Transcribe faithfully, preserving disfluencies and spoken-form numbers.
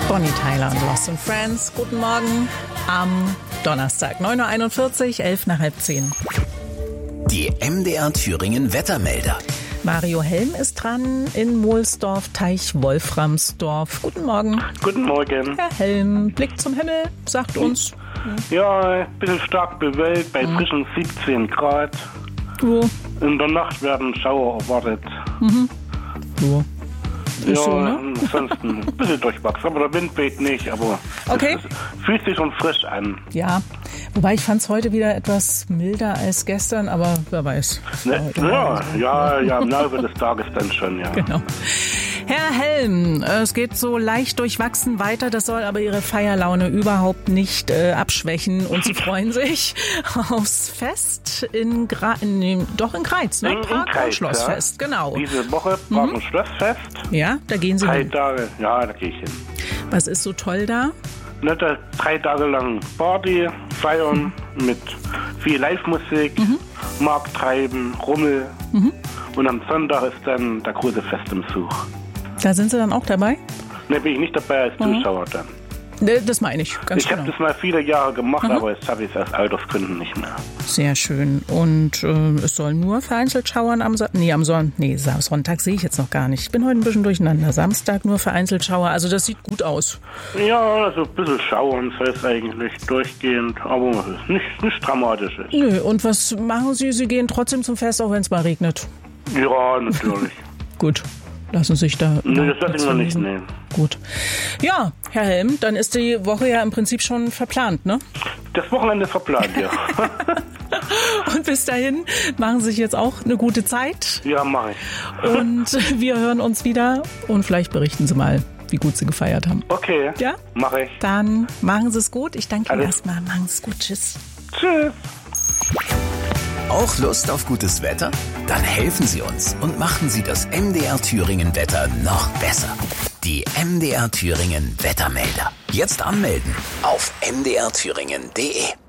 Bonnie Tyler und Lost in Friends. Guten Morgen am Donnerstag, neun Uhr einundvierzig, elf nach halb zehn. Die M D R Thüringen Wettermelder. Mario Helm ist dran in Mohlsdorf, Teich Wolframsdorf. Guten Morgen. Guten Morgen. Herr Helm, Blick zum Himmel, sagt uns. Ja, ein bisschen stark bewölkt, bei Mhm. frischen siebzehn Grad. Jo. In der Nacht werden Schauer erwartet. Mhm. Jo. Ist ja, so, ne? ansonsten ein bisschen durchwachsen, aber der Wind weht nicht, aber Okay. es ist, fühlt sich schon frisch an. Ja, wobei ich fand es heute wieder etwas milder als gestern, aber wer weiß. Ne? Ja, ja, ja, im Laufe des Tages dann schon, ja. Genau. Herr Helm, es geht so leicht durchwachsen weiter, das soll aber Ihre Feierlaune überhaupt nicht äh, abschwächen und Sie freuen sich aufs Fest in, Gra in dem, doch in Greiz, ne? In- in Park- und Greiz, Schlossfest, ja. genau. Diese Woche Park- und Schlossfest. Ja, da gehen Sie Drei hin. Tage, ja, da gehe ich hin. Was ist so toll da? Ne, da drei Tage lang Party, feiern mit viel Live-Musik, Mhm. Markttreiben, Rummel. Und am Sonntag ist dann der große Fest im Zug. Da sind Sie dann auch dabei? Ne, bin ich nicht dabei als Zuschauer dann. Ne, das meine ich, ganz Ich genau. habe das mal viele Jahre gemacht, aber jetzt habe ich es aus Altersgründen nicht mehr. Sehr schön. Und äh, es soll nur vereinzelt schauern am Sonntag. Nee, am Sonntag. Nee, Sa- Sonntag sehe ich jetzt noch gar nicht. Ich bin heute ein bisschen durcheinander. Samstag nur vereinzelt Schauer. Also das sieht gut aus. Ja, also ein bisschen schauern soll es eigentlich durchgehend, aber es ist nicht, nicht dramatisch. Ist. Nö, und was machen Sie? Sie gehen trotzdem zum Fest, auch wenn es mal regnet. Ja, natürlich. Gut. Lassen sich da. Nee, das lasse ich noch nicht lesen. nehmen. Gut. Ja, Herr Helm, dann ist die Woche ja im Prinzip schon verplant, ne? Das Wochenende ist verplant, ja. Und bis dahin machen Sie sich jetzt auch eine gute Zeit. Ja, mache ich. Und wir hören uns wieder und vielleicht berichten Sie mal, wie gut Sie gefeiert haben. Okay, Ja? mache ich. Dann machen Sie es gut. Ich danke Ihnen Alles. erstmal. Machen Sie es gut. Tschüss. Tschüss. Auch Lust auf gutes Wetter? Dann helfen Sie uns und machen Sie das M D R Thüringen Wetter noch besser. Die M D R Thüringen Wettermelder. Jetzt anmelden auf m d r thüringen punkt d e.